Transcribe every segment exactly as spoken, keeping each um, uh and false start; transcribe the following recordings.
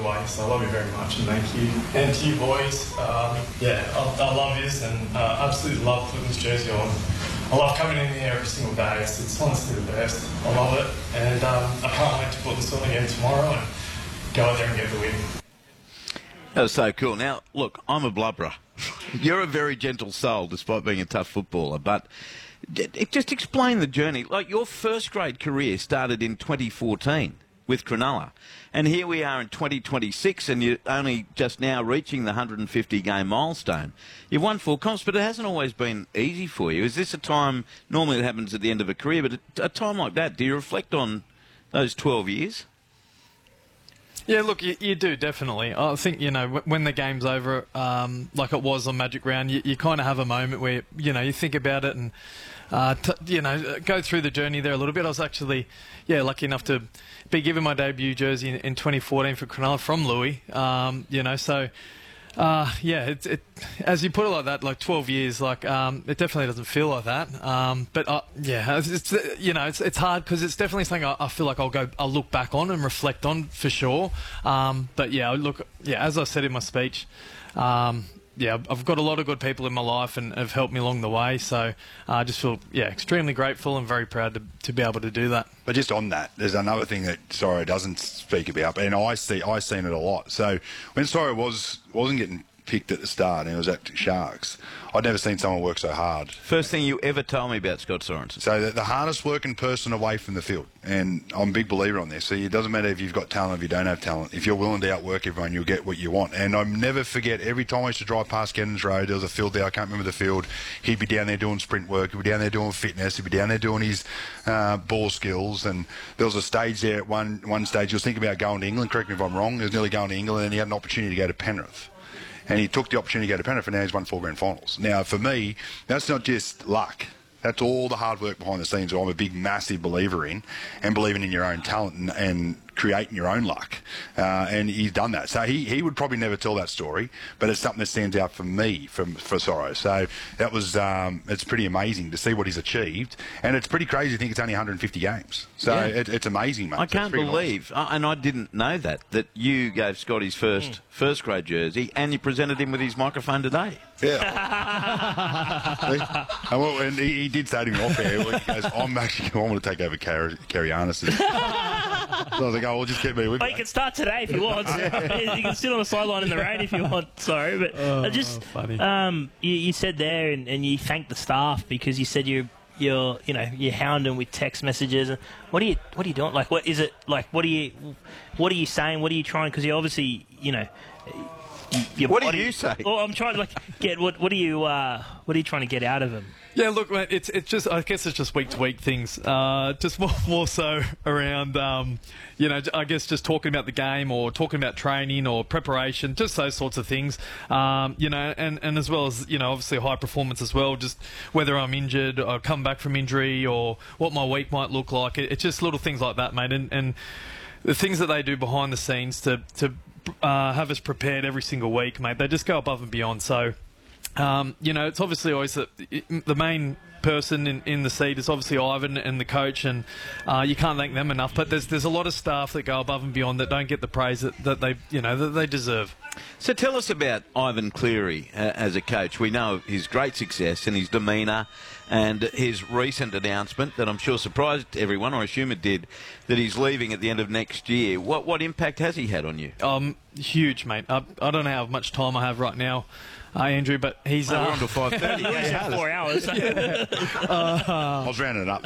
way. So I love you very much and thank you. And to you boys, um, yeah, I, I love this and uh, absolutely love putting this jersey on. I love coming in here every single day. It's, it's honestly the best. I love it. And um, I can't wait to put this on again tomorrow and go out there and get the win. That was so cool. Now, look, I'm a blubberer. You're a very gentle soul, despite being a tough footballer. But just explain the journey. Like, your first grade career started in twenty fourteen with Cronulla. And here we are in twenty twenty-six, and you're only just now reaching the one hundred fifty game milestone. You've won four comps, but it hasn't always been easy for you. Is this a time, normally it happens at the end of a career, but a time like that, do you reflect on those twelve years? Yeah, look, you, you do, definitely. I think, you know, when the game's over, um, like it was on Magic Round, you, you kind of have a moment where, you know, you think about it and, uh, t you know, go through the journey there a little bit. I was actually, yeah, lucky enough to be given my debut jersey in, in twenty fourteen for Cronulla from Louis, um, you know, so... Uh, yeah, it, it, as you put it like that, like twelve years, like um, it definitely doesn't feel like that. Um, but uh, yeah, it's, it's, you know, it's it's hard because it's definitely something I, I feel like I'll go, I'll look back on and reflect on for sure. Um, but yeah, look, yeah, as I said in my speech, um, yeah, I've got a lot of good people in my life and have helped me along the way. So uh, I just feel, yeah, extremely grateful and very proud to, to be able to do that. But just on that, there's another thing that Sorrow doesn't speak about, and I see, I've seen it a lot. So when Sorrow was, wasn't getting picked at the start and it was at Sharks, I'd never seen someone work so hard. First thing you ever told me about Scott Sorensen. So the, the hardest working person away from the field, and I'm a big believer on this. So it doesn't matter if you've got talent, if you don't have talent. If you're willing to outwork everyone, you'll get what you want. And I never forget, every time I used to drive past Kennons Road, there was a field there, I can't remember the field. He'd be down there doing sprint work, he'd be down there doing fitness, he'd be down there doing his uh, ball skills. And there was a stage there at one, one stage, he was thinking about going to England, correct me if I'm wrong, he was nearly going to England, and he had an opportunity to go to Penrith. And he took the opportunity to go to Penrith, and now he's won four grand finals. Now, for me, that's not just luck. That's all the hard work behind the scenes that I'm a big, massive believer in, and believing in your own talent and, and creating your own luck. Uh, and he's done that. So he, he would probably never tell that story, but it's something that stands out for me from, for Sorrow. So that was, um, it's pretty amazing to see what he's achieved. And it's pretty crazy to think it's only one hundred fifty games. So yeah. it, it's amazing, mate. I can't believe, nice. And I didn't know that, that you gave Scott his first, mm. first grade jersey and you presented him with his microphone today. Yeah. and, well, and he, he did say to me off air, he goes, I'm actually, I want to take over Kerry Arnes's. So I was like, oh, well, just keep me with well, me. You can start today if you want. You can sit on the sideline in the rain if you want. Sorry, but oh, just funny. Um, you, you said there, and, and you thanked the staff because you said you're, you're, you know, you're hounding with text messages. What are you, what are you doing? Like, what is it? Like, what are you, what are you saying? What are you trying? Because you obviously, you know. Your what do you say? Well, I'm trying to like get what. What are you? Uh, what are you trying to get out of him? Yeah, look, mate, it's it's just I guess it's just week to week things. Uh, just more more so around, um, you know, I guess just talking about the game or talking about training or preparation, just those sorts of things. Um, you know, and and as well as you know, obviously high performance as well. Just whether I'm injured or come back from injury or what my week might look like. It, it's just little things like that, mate, and and the things that they do behind the scenes to to. Uh, have us prepared every single week, mate. They just go above and beyond. So, um, you know, it's obviously always the, the main person in, in the seat is obviously Ivan and the coach, and uh, you can't thank them enough. But there's there's a lot of staff that go above and beyond that don't get the praise that, that they you know that they deserve. So tell us about Ivan Cleary uh, as a coach. We know his great success and his demeanour and his recent announcement that I'm sure surprised everyone, or I assume it did, that he's leaving at the end of next year. What what impact has he had on you? Um, huge, mate. I, I don't know how much time I have right now, uh, Andrew, but he's... Oh, uh, we're on to five thirty. Yeah, four hours. yeah. uh, I was rounding it up.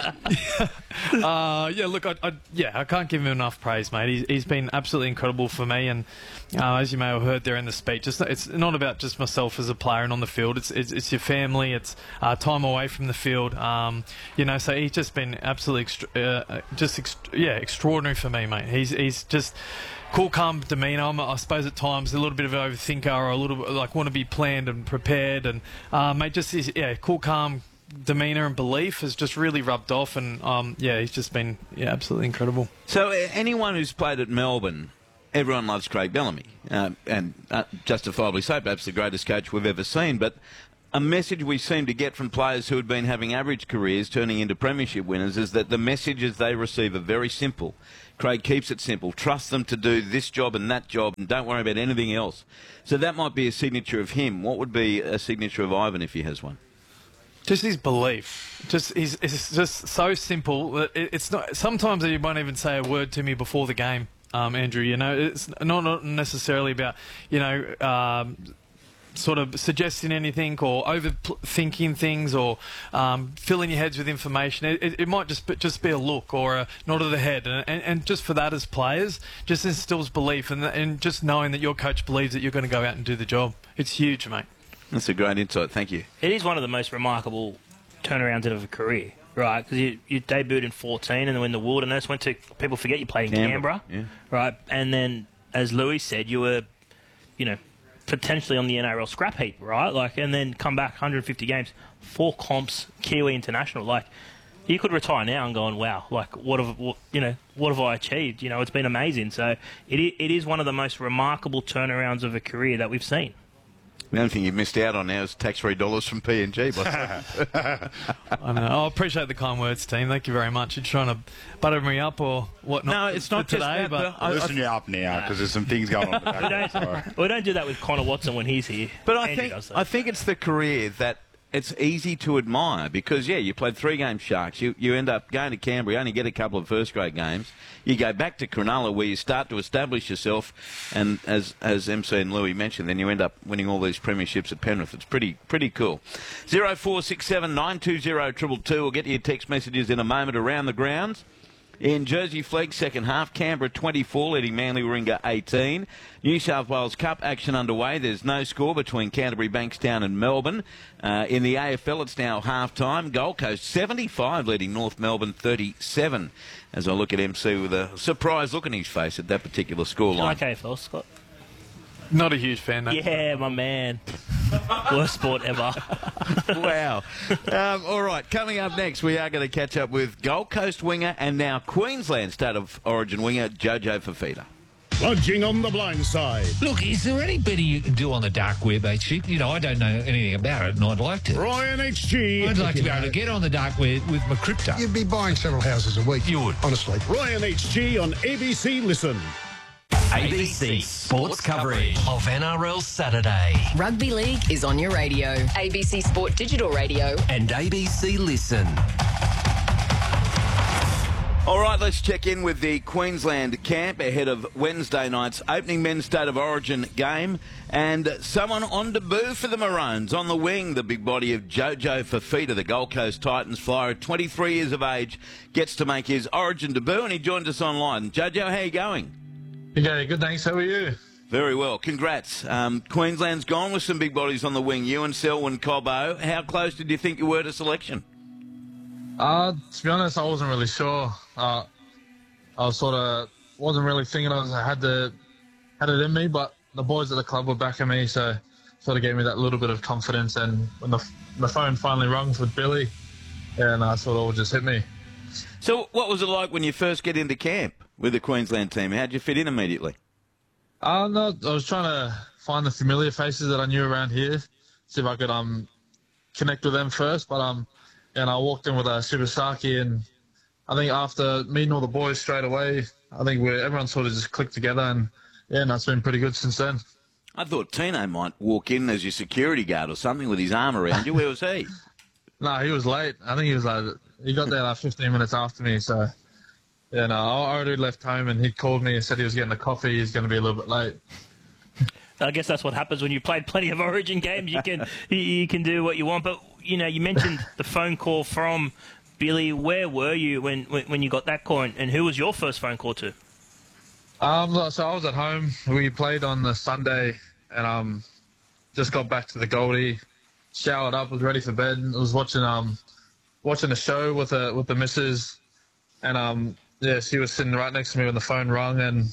uh, yeah, look, I, I, yeah, I can't give him enough praise, mate. He's, he's been absolutely incredible for me, and uh, as you may have heard there in the speech, it's, it's not about just myself as a player and on the field. It's it's, it's your family. It's uh, time away from the field. Um, you know, so he's just been absolutely, extra, uh, just ext yeah, extraordinary for me, mate. He's he's just. Cool, calm demeanour. I'm, I suppose at times a little bit of an overthinker, or a little bit like want to be planned and prepared. And uh, mate, just his, yeah, cool, calm demeanour and belief has just really rubbed off. And um, yeah, he's just been yeah, absolutely incredible. So uh, anyone who's played at Melbourne, everyone loves Craig Bellamy, uh, and uh, justifiably so. Perhaps the greatest coach we've ever seen. But a message we seem to get from players who had been having average careers turning into premiership winners is that the messages they receive are very simple. Craig keeps it simple. Trust them to do this job and that job and don't worry about anything else. So that might be a signature of him. What would be a signature of Ivan if he has one? Just his belief. Just he's it's just so simple that it, it's not. Sometimes he won't even say a word to me before the game, um, Andrew. You know, it's not, not necessarily about you know. Um, sort of suggesting anything or overthinking things or um, filling your heads with information. It, it, it might just be, just be a look or a nod of the head. And, and, and just for that as players, just instills belief and, and just knowing that your coach believes that you're going to go out and do the job. It's huge, mate. That's a great insight. Thank you. It is one of the most remarkable turnarounds of a career, right? Because you, you debuted in fourteen and then in the Wilderness, went to, people forget you played in Canberra, Canberra yeah. right? And then, as Louis said, you were, you know, potentially on the N R L scrap heap, right? Like, and then come back one hundred fifty games, four comps, Kiwi international. Like, you could retire now and going, wow, like what have what, you know? What have I achieved? You know, it's been amazing. So it it is one of the most remarkable turnarounds of a career that we've seen. The only thing you've missed out on now is tax-free dollars from P N G. I know. I appreciate the kind words, team. Thank you very much. You're trying to butter me up or whatnot. No, it's not today, just that, but I, Listen you up now because there's some things going on. We don't, we don't do that with Connor Watson when he's here. But I Andrew think does that. I think it's the career that it's easy to admire because, yeah, you played three games Sharks. You you end up going to Canberra, you only get a couple of first-grade games. You go back to Cronulla where you start to establish yourself, and as as M C and Louis mentioned, then you end up winning all these premierships at Penrith. It's pretty pretty cool. zero four six seven nine two zero two two two. We'll get to your text messages in a moment around the grounds. In Jersey Flegg, second half, Canberra twenty-four, leading Manly Warringah eighteen. New South Wales Cup action underway. There's no score between Canterbury, Bankstown and Melbourne. Uh, in the A F L, it's now half-time. Gold Coast seventy-five, leading North Melbourne thirty-seven. As I look at M C with a surprised look on his face at that particular scoreline. like A F L, Scott? not a huge fan, no. Yeah, my man. Worst sport ever. Wow. Um, all right, coming up next, we are going to catch up with Gold Coast winger and now Queensland State of Origin winger Jojo Fifita. Lodging on the blind side. Look, is there any better you can do on the dark web, H G? You know, I don't know anything about it, and I'd like to. Ryan H G. I'd like to be able to get on the dark web with my crypto. You'd be buying several houses a week. You would. Honestly. Ryan H G on A B C Listen. A B C Sports coverage of N R L Saturday. Rugby League is on your radio. A B C Sport Digital Radio. And A B C Listen. All right, let's check in with the Queensland camp ahead of Wednesday night's opening men's State of Origin game. And someone on debut for the Maroons. On the wing, the big body of Jojo Fifita, the Gold Coast Titans flyer at twenty-three years of age, gets to make his Origin debut, and he joins us online. Jojo, how are you going? Okay, good, thanks. How are you? Very well. Congrats. Um, Queensland's gone with some big bodies on the wing. You and Selwyn Cobbo. How close did you think you were to selection? Uh, to be honest, I wasn't really sure. Uh, I was sort of wasn't really thinking I, was, I had the had it in me, but the boys at the club were backing me, so sort of gave me that little bit of confidence. And when the the phone finally rung with Billy, and I sort of all just hit me. So, what was it like when you first get into camp with the Queensland team? How'd you fit in immediately? Uh, no, I was trying to find the familiar faces that I knew around here, see if I could um connect with them first. But um, and I walked in with uh, Shibasaki, and I think after meeting all the boys straight away, I think we everyone sort of just clicked together, and yeah, and that's been pretty good since then. I thought Tino might walk in as your security guard or something with his arm around you. Where was he? No, he was late. I think he was like he got there like fifteen minutes after me, so. Yeah, no, I already left home and he called me and said he was getting a coffee. He's going to be a little bit late. I guess that's what happens when you played plenty of Origin games. You can you, you can do what you want. But, you know, you mentioned the phone call from Billy. Where were you when, when, when you got that call, and, and who was your first phone call to? Um, so I was at home. We played on the Sunday and um, just got back to the Goldie, showered up, was ready for bed. I was watching um watching a show with a, with the missus, and um. Yeah, she was sitting right next to me when the phone rang, and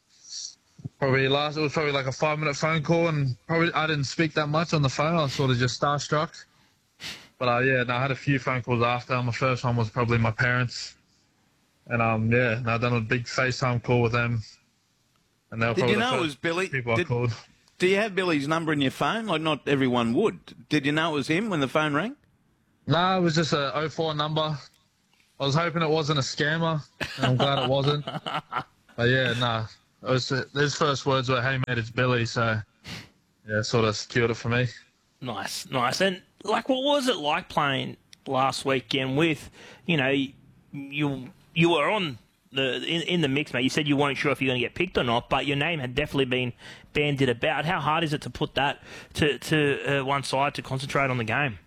probably last it was probably like a five-minute phone call, and probably I didn't speak that much on the phone. I was sort of just starstruck. But uh, yeah, no, I had a few phone calls after. My first one was probably my parents, and um, yeah, and I done a big FaceTime call with them, and they were Did probably you know the it first was Billy? people Did, I called. Do you have Billy's number in your phone? Like, not everyone would. Did you know it was him when the phone rang? No, it was just a oh four number. I was hoping it wasn't a scammer, and I'm glad it wasn't. But yeah, no. It was, uh, his first words were, "Hey, mate, it's Billy," so yeah, sort of secured it for me. Nice, nice. And, like, what was it like playing last weekend with, you know, you you were on the in, in the mix, mate. You said you weren't sure if you're going to get picked or not, but your name had definitely been bandied about. How hard is it to put that to, to uh, one side to concentrate on the game?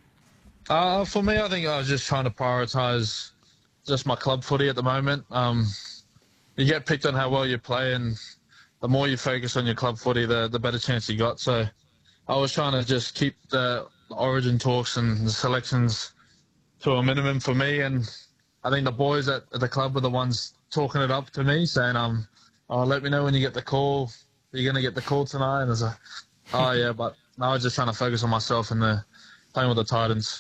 Uh, for me, I think I was just trying to prioritise just my club footy at the moment. Um, you get picked on how well you play, and the more you focus on your club footy, the, the better chance you got. So I was trying to just keep the origin talks and the selections to a minimum for me, and I think the boys at, at the club were the ones talking it up to me, saying, um, oh, let me know when you get the call. Are you going to get the call tonight? And I was like, oh, yeah, but I was just trying to focus on myself and the, playing with the Titans.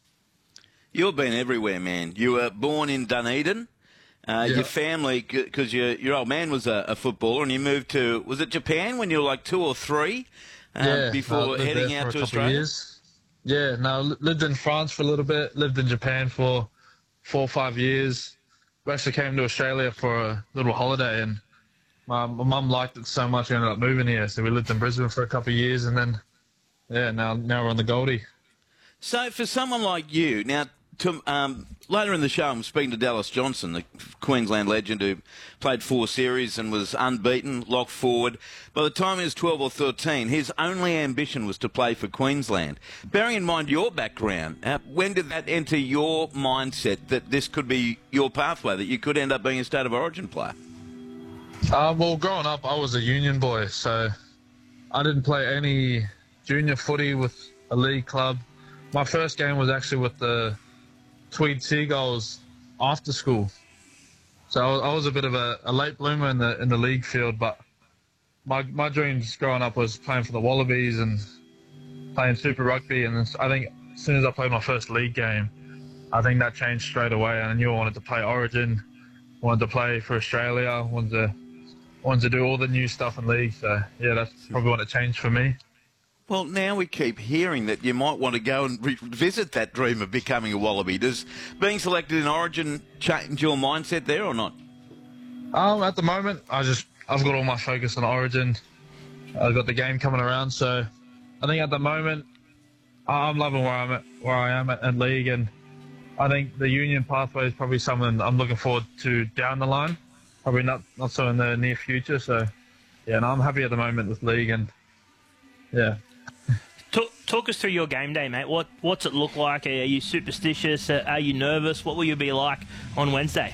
You've been everywhere, man. You were born in Dunedin. Uh, Yeah. Your family, because your your old man was a, a footballer, and you moved to, was it Japan when you were like two or three? Um, Yeah, before I lived heading there out for to a couple of Australia? years. Yeah, no, li- lived in France for a little bit, lived in Japan for four or five years. We actually came to Australia for a little holiday, and my, my mum liked it so much we ended up moving here. So we lived in Brisbane for a couple of years, and then, yeah, now now we're on the Goldie. So for someone like you, now, to, um, later in the show, I'm speaking to Dallas Johnson, the Queensland legend who played four series and was unbeaten, locked forward. By the time he was twelve or thirteen, his only ambition was to play for Queensland. Bearing in mind your background, uh, when did that enter your mindset that this could be your pathway, that you could end up being a State of Origin player? Uh, well, growing up, I was a union boy, so I didn't play any junior footy with a league club. My first game was actually with the Tweed Seagulls after school. So I was, I was a bit of a, a late bloomer in the in the league field, but my my dreams growing up was playing for the Wallabies and playing Super Rugby. And I think as soon as I played my first league game, I think that changed straight away. And I knew I wanted to play Origin, wanted to play for Australia, wanted to wanted to do all the new stuff in league. So yeah, that's probably when it changed for me. Well, now we keep hearing that you might want to go and revisit that dream of becoming a Wallaby. Does being selected in Origin change your mindset there or not? Um, at the moment, I just I've got all my focus on Origin. I've got the game coming around, so I think at the moment I'm loving where I'm at, where I am at in league, and I think the union pathway is probably something I'm looking forward to down the line. Probably not not so in the near future. So yeah, no, I'm happy at the moment with league, and yeah. Talk, talk us through your game day, mate. What What's it look like? Are you superstitious? Are you nervous? What will you be like on Wednesday?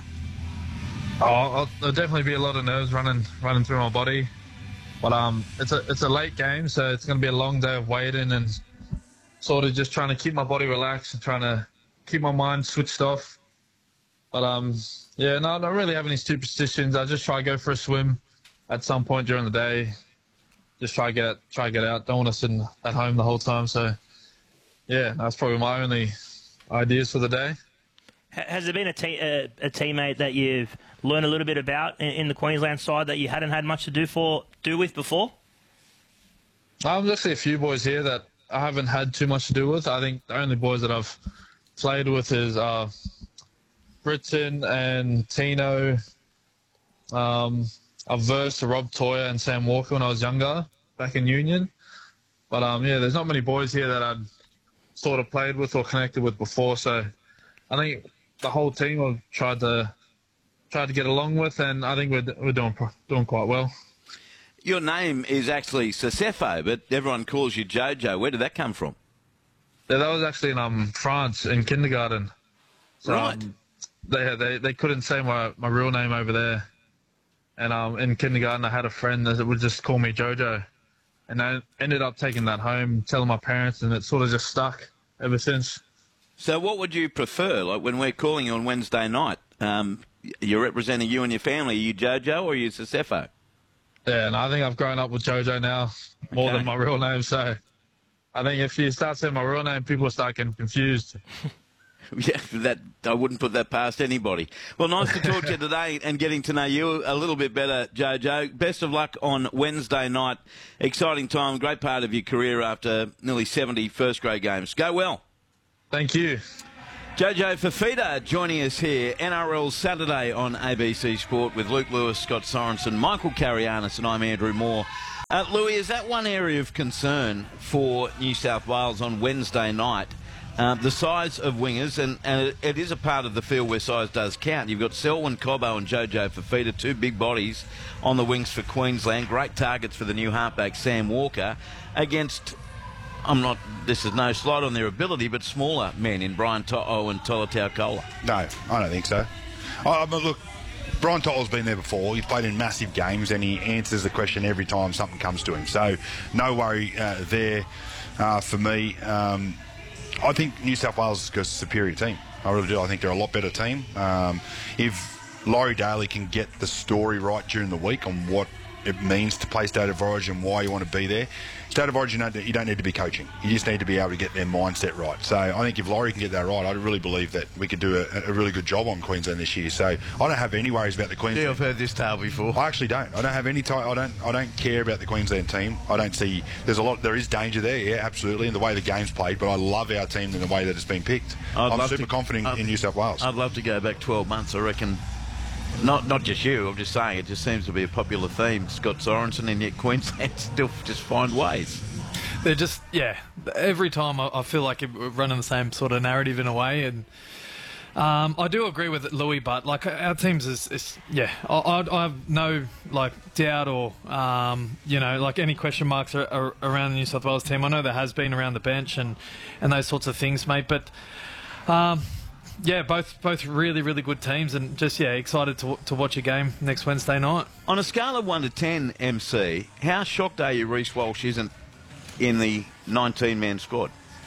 Oh, I'll, there'll definitely be a lot of nerves running running through my body, but um, it's a it's a late game, so it's going to be a long day of waiting and sort of just trying to keep my body relaxed and trying to keep my mind switched off. But um, yeah, no, I don't really have any superstitions. I just try to go for a swim at some point during the day. Just try to get try to get out. Don't want to sit in, at home the whole time. So, yeah, that's probably my only ideas for the day. Has there been a, te- a, a teammate that you've learned a little bit about in, in the Queensland side that you hadn't had much to do for do with before? Um, there's actually a few boys here that I haven't had too much to do with. I think the only boys that I've played with is uh, Britton and Tino. Um, I've versed to Rob Toyer and Sam Walker when I was younger, back in Union. But um, yeah, there's not many boys here that I'd sort of played with or connected with before. So I think the whole team have tried to tried to get along with, and I think we're we're doing doing quite well. Your name is actually Sesefo, but everyone calls you Jojo. Where did that come from? Yeah, that was actually in um France in kindergarten. So, Right. Um, they they they couldn't say my my real name over there. And um, in kindergarten, I had a friend that would just call me Jojo. And I ended up taking that home, telling my parents, and it sort of just stuck ever since. So what would you prefer? Like when we're calling you on Wednesday night, um, you're representing you and your family. Are you Jojo or are you Sesefo? Yeah, and I think I've grown up with Jojo now more Okay. than my real name. So I think if you start saying my real name, people start getting confused. Yeah, that I wouldn't put that past anybody. Well, nice to talk to you today and getting to know you a little bit better, Jojo. Best of luck on Wednesday night. Exciting time, great part of your career after nearly seventy first-grade games. Go well. Thank you. Jojo Fifita joining us here, N R L Saturday on A B C Sport with Luke Lewis, Scott Sorensen, Michael Carianis, and I'm Andrew Moore. Uh, Louis, is that one area of concern for New South Wales on Wednesday night? Uh, the size of wingers, and, and it, it is a part of the field where size does count. You've got Selwyn Cobbo and Jojo Fifita, two big bodies on the wings for Queensland. Great targets for the new halfback, Sam Walker, against, I'm not, this is no slight on their ability, but smaller men in Brian To'o and Tolutau Kola. No, I don't think so. I, but look, Brian To'o's been there before. He's played in massive games, and he answers the question every time something comes to him. So no worry uh, there uh, for me. Um, I think New South Wales is a superior team. I really do. I think they're a lot better team. Um, if Laurie Daly can get the story right during the week on what it means to play State of Origin, why you want to be there. State of Origin, you don't need to be coaching. You just need to be able to get their mindset right. So I think if Laurie can get that right, I really believe that we could do a, a really good job on Queensland this year. So I don't have any worries about the Queensland. Yeah, I've heard this tale before. I actually don't. I don't have any. T- I don't. I don't care about the Queensland team. I don't see. There's a lot. There is danger there. Yeah, absolutely, in the way the game's played. But I love our team in the way that it's been picked. I'd I'm love super to, confident I'd, in New South Wales. I'd love to go back twelve months. I reckon. Not not just you, I'm just saying it just seems to be a popular theme, Scott Sorensen, and yet Queensland still just find ways. They're just, yeah, every time I, I feel like we're running the same sort of narrative in a way, and um, I do agree with Louis, but like our teams is, is yeah, I, I, I have no like doubt or, um, you know, like any question marks are, are around the New South Wales team. I know there has been around the bench and, and those sorts of things, mate, but... Um, Yeah, both both really, really good teams, and just, yeah, excited to to watch a game next Wednesday night. On a scale of one to ten, M C, how shocked are you Reece Walsh isn't in the nineteen-man squad?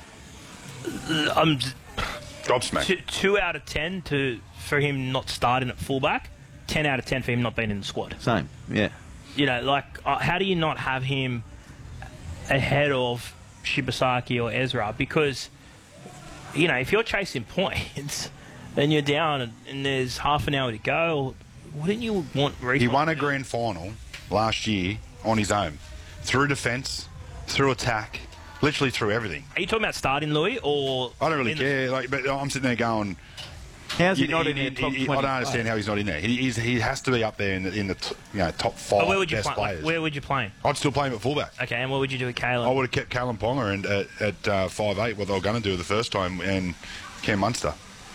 I'm gobsmacked. Two, two out of ten to for him not starting at fullback, ten out of ten for him not being in the squad. Same, yeah. You know, like, uh, how do you not have him ahead of Shibasaki or Ezra? Because... You know, if you're chasing points, then you're down and, and there's half an hour to go. Wouldn't you want Reece? He won a grand final last year on his own, through defence, through attack, literally through everything. Are you talking about starting, Louis, or? I don't really care. Like, but I'm sitting there going, how's he you, not he, in the top he, twenty? I don't understand how he's not in there. He, he's, he has to be up there in the, in the t- you know, top five oh, where would you best play, players. Like, where would you play him? I'd still play him at fullback. Okay, and what would you do with Caleb? I would have kept Callum Ponga and at, at uh, five eight, what they were going to do the first time, and Cam Munster.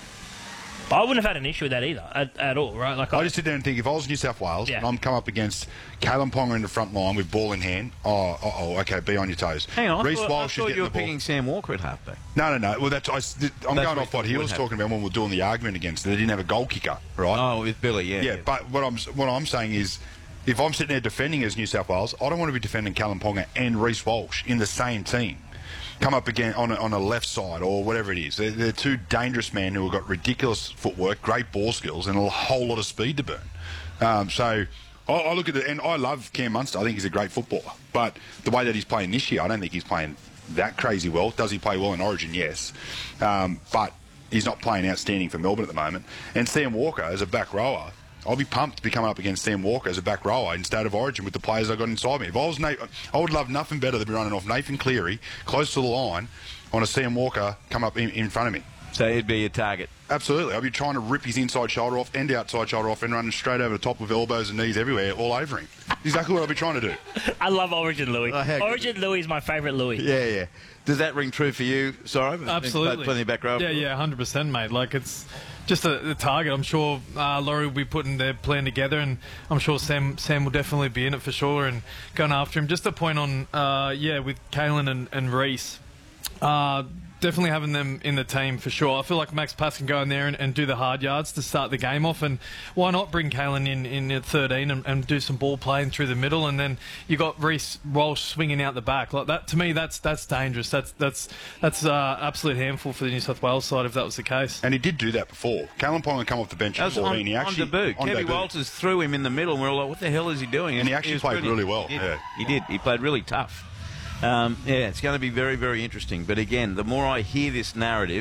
I wouldn't have had an issue with that either, at, at all, right? Like I, I just sit there and think, if I was New South Wales yeah. and I'm come up against Callum Ponga in the front line with ball in hand, oh, oh, oh okay, be on your toes. Hang on, Reece I thought, Walsh I thought is you were the ball. picking Sam Walker at halfback. No, no, no. Well, that's I, I'm that's going off what he was happen. talking about when we were doing the argument against it. They didn't have a goal kicker, right? Oh, with Billy, yeah. Yeah, but what I'm what I'm saying is, if I'm sitting there defending as New South Wales, I don't want to be defending Callum Ponga and Reece Walsh in the same team. Come up again on a, on a left side or whatever it is. They're, they're two dangerous men who have got ridiculous footwork, great ball skills, and a whole lot of speed to burn. Um, so I, I look at it, and I love Cam Munster. I think he's a great footballer. But the way that he's playing this year, I don't think he's playing that crazy well. Does he play well in Origin? Yes. Um, but he's not playing outstanding for Melbourne at the moment. And Sam Walker, as a back rower, I'll be pumped to be coming up against Sam Walker as a back rower in State of Origin with the players I got inside me. If I was Nathan, I would love nothing better than be running off Nathan Cleary close to the line on a Sam Walker come up in, in front of me. So he'd be your target. Absolutely. I'd be trying to rip his inside shoulder off and outside shoulder off and running straight over the top with elbows and knees everywhere, all over him. Exactly what I'd be trying to do. I love Origin Louis. Oh, Origin Louis is my favourite Louis. Yeah, yeah. Does that ring true for you? Sorry, absolutely. Plenty of back row. Yeah, yeah, one hundred percent, mate. Like, it's just a, a target. I'm sure uh, Laurie will be putting their plan together, and I'm sure Sam Sam will definitely be in it for sure and going after him. Just a point on, uh, yeah, with Kalen and, and Reece. Uh, definitely having them in the team for sure. I feel like Max Pass can go in there and, and do the hard yards to start the game off, and why not bring Kalen in, in at thirteen and, and do some ball playing through the middle, and then you got Reece Walsh swinging out the back. Like that, to me, that's that's dangerous. That's that's that's uh, absolute handful for the New South Wales side if that was the case. And he did do that before. Callum Ponga come off the bench at fourteen. On, he actually on debut. on Kevin debut. Walters threw him in the middle, and we we're all like, "What the hell is he doing?" And, and he actually he played really well. He did. Yeah. he did. He played really tough. Um, yeah, it's going to be very, very interesting. But again, the more I hear this narrative,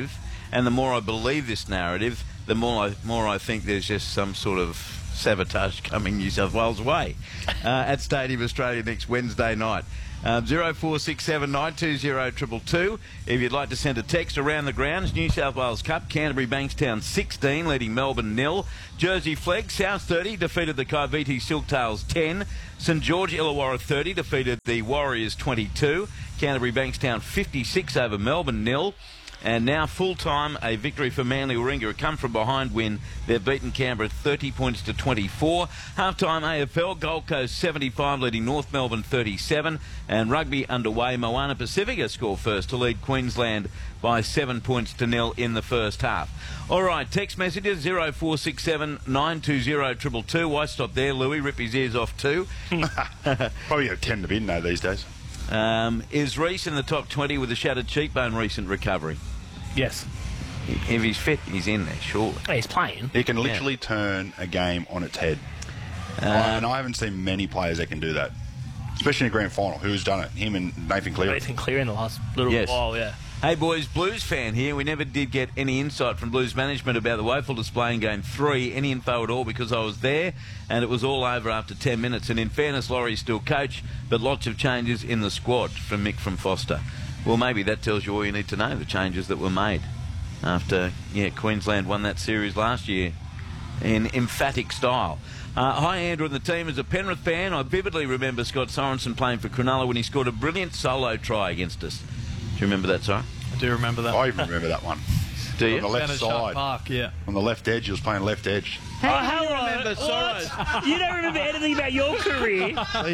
And the more I believe this narrative, the more I, more I think there's just some sort of sabotage coming New South Wales way uh, at Stadium Australia next Wednesday night. Um, zero four six seven nine two zero two two two. If you'd like to send a text around the grounds, New South Wales Cup, Canterbury Bankstown sixteen, leading Melbourne nil. Jersey Flegg, South thirty, defeated the Kaiviti Silktails ten. St George Illawarra thirty, defeated the Warriors twenty-two. Canterbury Bankstown fifty-six over Melbourne nil. And now full-time, a victory for Manly Warringah, a come-from-behind win. They've beaten Canberra thirty points to twenty-four. Half-time A F L, Gold Coast seventy-five, leading North Melbourne thirty-seven. And rugby underway, Moana Pacifica score first to lead Queensland by seven points to nil in the first half. All right, text messages, zero four six seven nine two zero two two two. Why stop there, Louis? Rip his ears off too. Probably got ten to bin, though, these days. Um, is Reece in the top twenty with a shattered cheekbone recent recovery? Yes. If he's fit, he's in there, surely. Oh, he's playing. He can literally yeah. turn a game on its head. Um, and I haven't seen many players that can do that, especially in a grand final. Who's done it? Him and Nathan Cleary. Nathan Cleary in the last little yes. while, yeah. Hey, boys, Blues fan here. We never did get any insight from Blues management about the woeful display in Game three. Any info at all, because I was there, and it was all over after ten minutes. And in fairness, Laurie's still coach, but lots of changes in the squad from Mick from Foster. Well, maybe that tells you all you need to know, the changes that were made after, yeah, Queensland won that series last year in emphatic style. Uh, hi, Andrew and the team. As a Penrith fan, I vividly remember Scott Sorensen playing for Cronulla when he scored a brilliant solo try against us. Do you remember that, Si? I do remember that. I even remember that one. Do you? On the left Down at side. Shark Park, yeah. On the left edge, he was playing left edge. How Oh, do you hello. remember Soros? You don't remember anything about your career?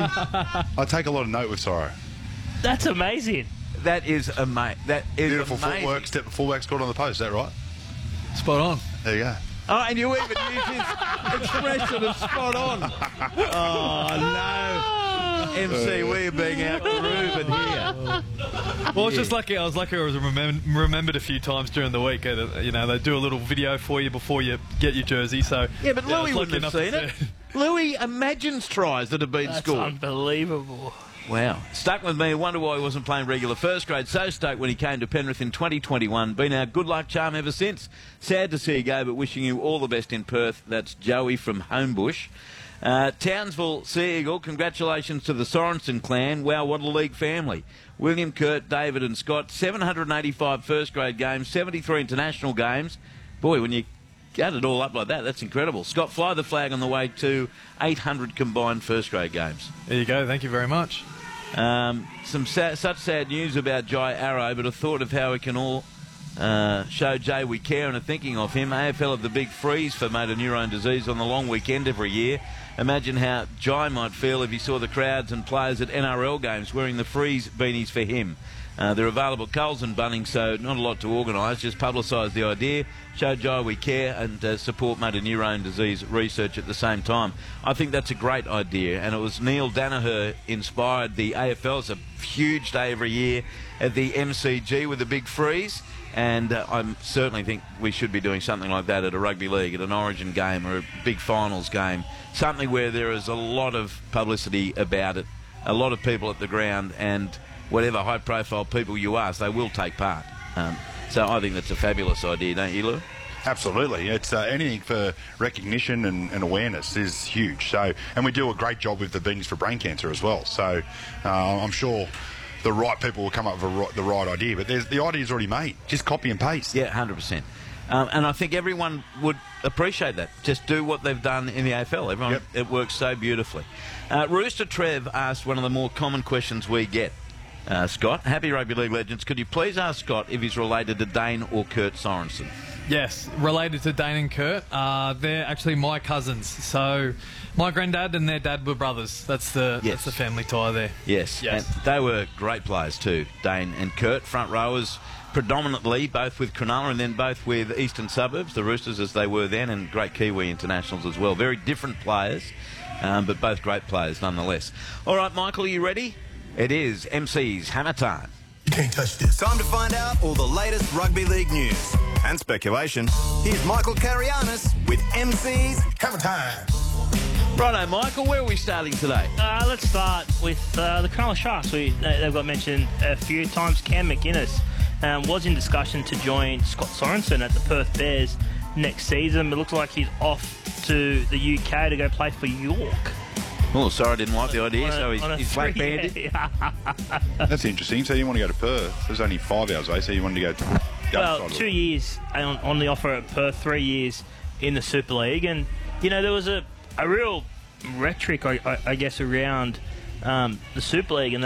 I take a lot of note with Sorrow. That's amazing. That is amazing. That is Beautiful amazing. footwork, step fullback scored on the post, is that right? Spot on. There you go. Oh, and you even used his expression of spot on. Oh, no. M C, we're being out-grooved here. Well, it's just lucky. I was lucky I was remem- remembered a few times during the week. Uh, you know, they do a little video for you before you get your jersey. So yeah, but yeah, Louis wouldn't have seen it. Louis imagines tries that have been That's scored. unbelievable. Wow. Stuck with me. Wonder why he wasn't playing regular first grade. So stoked when he came to Penrith in twenty twenty-one. Been our good luck charm ever since. Sad to see you go, but wishing you all the best in Perth. That's Joey from Homebush. Uh, Townsville Sea Eagle, congratulations to the Sorensen clan. Wow, what a league family. William, Kurt, David and Scott, seven hundred eighty-five first grade games, seventy-three international games. Boy, when you add it all up like that, that's incredible. Scott, fly the flag on the way to eight hundred combined first grade games. There you go. Thank you very much. Um, some sa- such sad news about Jai Arrow, but a thought of how we can all uh, show Jay we care and are thinking of him. A F L have the big freeze for motor neurone disease on the long weekend every year. Imagine how Jai might feel if he saw the crowds and players at N R L games wearing the freeze beanies for him. Uh, they're available at Coles and Bunnings, so not a lot to organise. Just publicise the idea, show Jai we care, and uh, support motor neurone disease research at the same time. I think that's a great idea, and it was Neil Danaher inspired the A F L. It's a huge day every year at the M C G with the big freeze, and uh, I certainly think we should be doing something like that at a rugby league, at an Origin game or a big finals game, something where there is a lot of publicity about it, a lot of people at the ground, and whatever high-profile people you ask, they will take part. Um, so I think that's a fabulous idea, don't you, Lou? Absolutely. It's uh, anything for recognition and, and awareness is huge. So, and we do a great job with the beanies for brain cancer as well. So uh, I'm sure the right people will come up with the right idea, but there's, the idea's already made. Just copy and paste. Yeah, one hundred percent. Um, and I think everyone would appreciate that. Just do what they've done in the A F L. Everyone, yep. It works so beautifully. Uh, Rooster Trev asked one of the more common questions we get. Uh, Scott, happy rugby league legends, could you please ask Scott if he's related to Dane or Kurt Sorensen? Yes, related to Dane and Kurt. Uh, they're actually my cousins. So my granddad and their dad were brothers. That's the yes. that's the family tie there. Yes, yes. And they were great players too, Dane and Kurt, front rowers predominantly, both with Cronulla and then both with Eastern Suburbs, the Roosters as they were then, and great Kiwi internationals as well. Very different players, um, but both great players nonetheless. All right, Michael, are you ready? It is M C's Hammer Time. You can't touch this. Time to find out all the latest rugby league news and speculation. Here's Michael Carianis with M C's Hammer Time. Righto, Michael, where are we starting today? Uh, let's start with uh, the Cronulla Sharks. We, they've got mentioned a few times. Cam McInnes Um, was in discussion to join Scott Sorensen at the Perth Bears next season, but looks like he's off to the U K to go play for York. Oh, sorry, I didn't like the idea, On a- so he's, on a he's three- black-banded. yeah. That's interesting. So you want to go to Perth? There's only five hours away, so you wanted to go to the Well, other side two of years on, on the offer at Perth, three years in the Super League, and you know there was a, a real rhetoric, I, I, I guess, around um, the Super League and